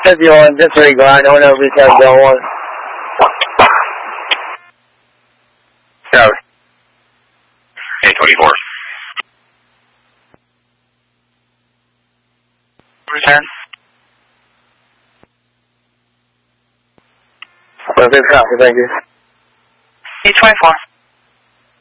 51, disregard, no one over retail zone 1. South. 824. Return. Perfect copy, thank you. 824.